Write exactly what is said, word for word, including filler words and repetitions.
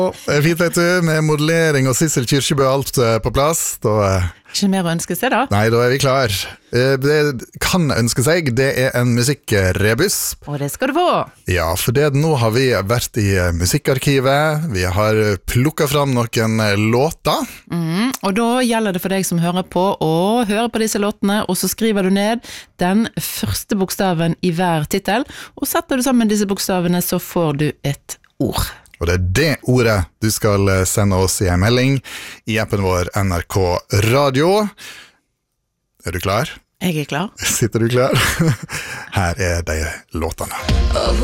Fint, vet du, med modellering og Sissel Kyrkjebø alt på plass. Da, ikke mer å ønske seg da? Nei, da er vi klar. Det kan ønske seg, det er en musikkrebus. Og det skal du få. Ja, for det, nå har vi vært i musikkarkivet, vi har plukket fram noen låter. Mm, og da gjelder det for deg som hører på å høre på disse låtene, og så skriver du ned den første bokstaven i hver titel, og setter du sammen disse bokstavene, så får du et ord. Og det er det ordet du skal sende oss i en melding i appen vår N R K Radio. Er du klar? Jeg er klar. Sitter du klar? Her er de låtene.